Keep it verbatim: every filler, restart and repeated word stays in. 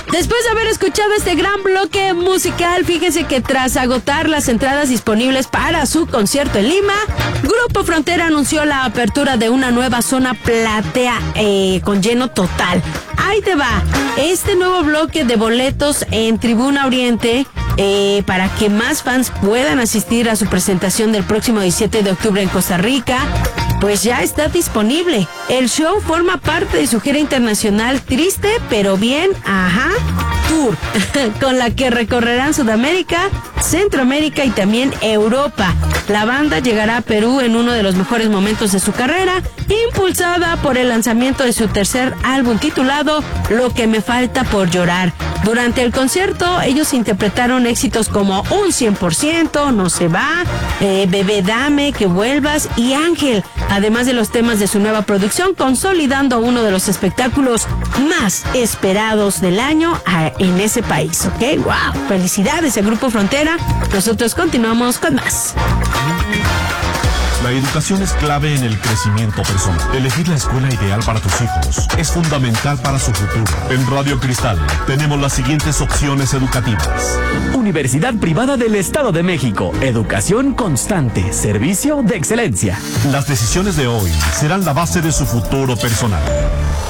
Después de haber escuchado este gran bloque musical, fíjense que tras agotar las entradas disponibles para su concierto en Lima, Grupo Frontera anunció la apertura de una nueva zona platea eh, con lleno total. Ahí te va, este nuevo bloque de boletos en Tribuna Oriente eh, para que más fans puedan asistir a su presentación del próximo diecisiete de octubre en Costa Rica, pues ya está disponible. El show forma parte de su gira internacional Triste pero Bien, ajá, Tour, con la que recorrerán Sudamérica, Centroamérica y también Europa. La banda llegará a Perú en uno de los mejores momentos de su carrera, impulsada por el lanzamiento de su tercer álbum titulado Lo que me falta por llorar. Durante el concierto, ellos interpretaron éxitos como Un cien por ciento, No se va, eh, Bebé dame, Que vuelvas y Ángel, además de los temas de su nueva producción, consolidando uno de los espectáculos más esperados del año a, en ese país, ¿ok? ¡Wow! Felicidades al Grupo Frontera. Nosotros continuamos con más. La educación es clave en el crecimiento personal. Elegir la escuela ideal para tus hijos es fundamental para su futuro. En Radio Cristal tenemos las siguientes opciones educativas. Universidad Privada del Estado de México. Educación constante. Servicio de excelencia. Las decisiones de hoy serán la base de su futuro personal.